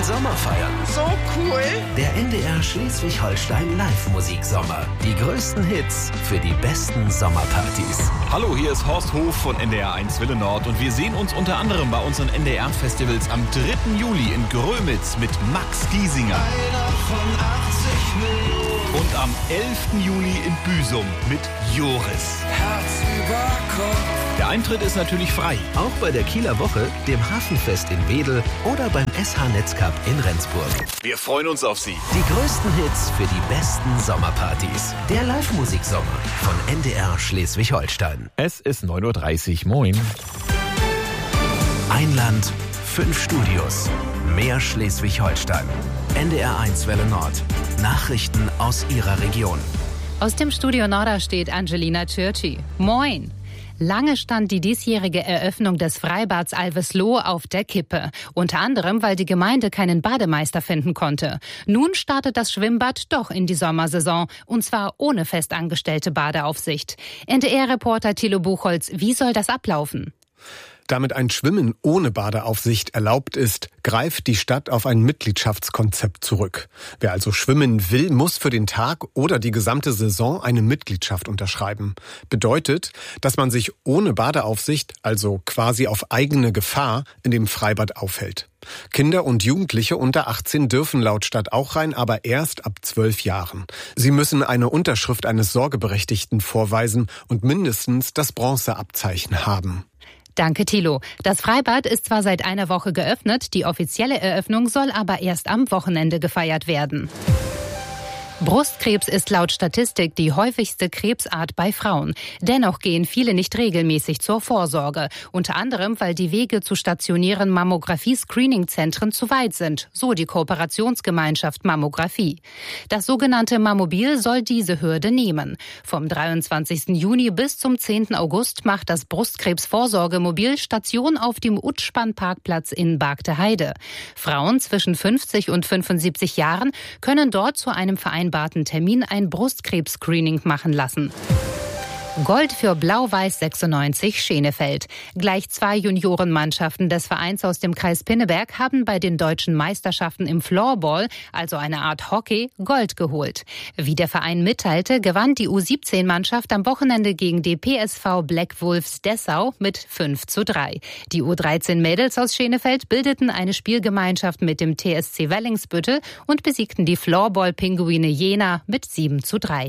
Sommer feiern. So cool. Der NDR Schleswig-Holstein Live-Musiksommer. Die größten Hits für die besten Sommerpartys. Hallo, hier ist Horst Hof von NDR 1 Welle Nord und wir sehen uns unter anderem bei unseren NDR-Festivals am 3. Juli in Grömitz mit Max Giesinger. Einer von 80 Millionen. Und am 11. Juli in Büsum mit Joris. Herz über Kopf. Der Eintritt ist natürlich frei. Auch bei der Kieler Woche, dem Hafenfest in Wedel oder beim SH Netzcup in Rendsburg. Wir freuen uns auf Sie. Die größten Hits für die besten Sommerpartys. Der Live-Musiksommer von NDR Schleswig-Holstein. Es ist 9:30 Uhr. Moin. Ein Land, 5 Studios. Mehr Schleswig-Holstein. NDR 1 Welle Nord. Nachrichten aus Ihrer Region. Aus dem Studio Norderstedt Angelina Türci. Moin! Lange stand die diesjährige Eröffnung des Freibads Alvesloh auf der Kippe. Unter anderem, weil die Gemeinde keinen Bademeister finden konnte. Nun startet das Schwimmbad doch in die Sommersaison. Und zwar ohne festangestellte Badeaufsicht. NDR-Reporter Thilo Buchholz, wie soll das ablaufen? Damit ein Schwimmen ohne Badeaufsicht erlaubt ist, greift die Stadt auf ein Mitgliedschaftskonzept zurück. Wer also schwimmen will, muss für den Tag oder die gesamte Saison eine Mitgliedschaft unterschreiben. Bedeutet, dass man sich ohne Badeaufsicht, also quasi auf eigene Gefahr, in dem Freibad aufhält. Kinder und Jugendliche unter 18 dürfen laut Stadt auch rein, aber erst ab 12 Jahren. Sie müssen eine Unterschrift eines Sorgeberechtigten vorweisen und mindestens das Bronzeabzeichen haben. Danke, Thilo. Das Freibad ist zwar seit einer Woche geöffnet, die offizielle Eröffnung soll aber erst am Wochenende gefeiert werden. Brustkrebs ist laut Statistik die häufigste Krebsart bei Frauen. Dennoch gehen viele nicht regelmäßig zur Vorsorge. Unter anderem, weil die Wege zu stationären Mammographie-Screening-Zentren zu weit sind, so die Kooperationsgemeinschaft Mammographie. Das sogenannte Mammobil soll diese Hürde nehmen. Vom 23. Juni bis zum 10. August macht das Brustkrebsvorsorgemobil Station auf dem Utschspann-Parkplatz in Bargteheide. Frauen zwischen 50 und 75 Jahren können dort zu einem vereinbarten Termin ein Brustkrebs-Screening machen lassen. Gold für Blau-Weiß 96 Schenefeld. Gleich 2 Juniorenmannschaften des Vereins aus dem Kreis Pinneberg haben bei den deutschen Meisterschaften im Floorball, also eine Art Hockey, Gold geholt. Wie der Verein mitteilte, gewann die U17-Mannschaft am Wochenende gegen die PSV Black Wolves Dessau mit 5:3. Die U13-Mädels aus Schenefeld bildeten eine Spielgemeinschaft mit dem TSC Wellingsbüttel und besiegten die Floorball-Pinguine Jena mit 7:3.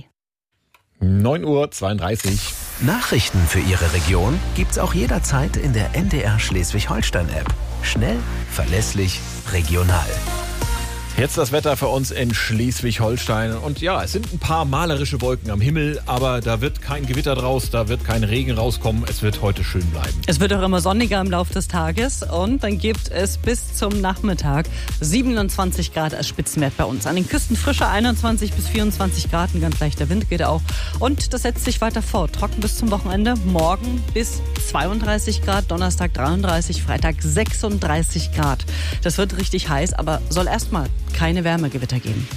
9:32 Uhr. Nachrichten für Ihre Region gibt's auch jederzeit in der NDR Schleswig-Holstein-App. Schnell, verlässlich, regional. Jetzt das Wetter für uns in Schleswig-Holstein. Und ja, es sind ein paar malerische Wolken am Himmel, aber da wird kein Gewitter draus, da wird kein Regen rauskommen. Es wird heute schön bleiben. Es wird auch immer sonniger im Laufe des Tages und dann gibt es bis zum Nachmittag 27 Grad als Spitzenwert bei uns. An den Küsten frische 21 bis 24 Grad, ein ganz leichter Wind geht auch. Und das setzt sich weiter fort. Trocken bis zum Wochenende, morgen bis 32 Grad, Donnerstag 33, Freitag 36 Grad. Das wird richtig heiß, aber soll erstmal keine Wärmegewitter geben.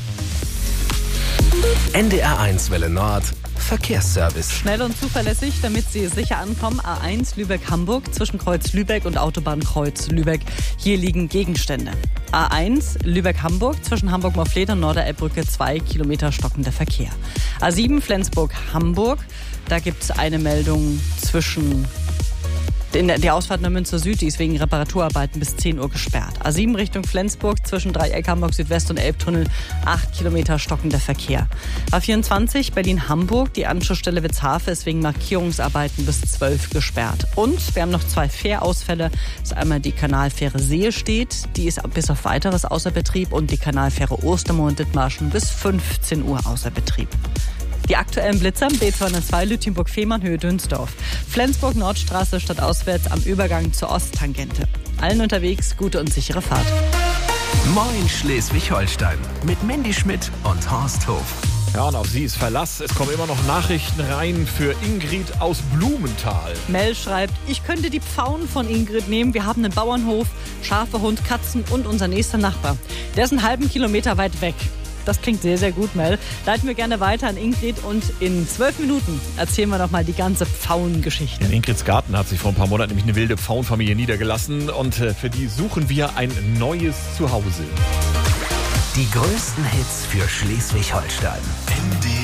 NDR 1 Welle Nord. Verkehrsservice. Schnell und zuverlässig, damit Sie sicher ankommen. A1 Lübeck-Hamburg zwischen Kreuz Lübeck und Autobahn Kreuz Lübeck. Hier liegen Gegenstände. A1 Lübeck-Hamburg zwischen Hamburg-Morfleth und Norderelbbrücke 2 Kilometer stockender Verkehr. A7 Flensburg-Hamburg. Da gibt es eine Meldung zwischen die Ausfahrt nach Münster Süd, die ist wegen Reparaturarbeiten bis 10 Uhr gesperrt. A7 Richtung Flensburg zwischen Dreieck Hamburg Südwest und Elbtunnel 8 Kilometer stockender Verkehr. A24 Berlin-Hamburg, die Anschlussstelle Witzhafe ist wegen Markierungsarbeiten bis 12 gesperrt. Und wir haben noch 2 Fährausfälle. Das ist einmal die Kanalfähre Seelstedt, die ist bis auf Weiteres außer Betrieb, und die Kanalfähre Ostermoor-Dithmarschen bis 15 Uhr außer Betrieb. Die aktuellen Blitzer, B202 Lütjenburg-Fehmarn, Höhe Dünsdorf. Flensburg-Nordstraße stadtauswärts am Übergang zur Osttangente. Allen unterwegs gute und sichere Fahrt. Moin Schleswig-Holstein mit Mandy Schmidt und Horst Hof. Ja, und auf sie ist Verlass. Es kommen immer noch Nachrichten rein für Ingrid aus Blumenthal. Mel schreibt, ich könnte die Pfauen von Ingrid nehmen. Wir haben einen Bauernhof, Schafe, Hund, Katzen und unser nächster Nachbar. Der ist einen halben Kilometer weit weg. Das klingt sehr, sehr gut, Mel. Leiten wir gerne weiter an Ingrid und in 12 Minuten erzählen wir noch mal die ganze Pfauengeschichte. In Ingrids Garten hat sich vor ein paar Monaten nämlich eine wilde Pfauenfamilie niedergelassen und für die suchen wir ein neues Zuhause. Die größten Hits für Schleswig-Holstein.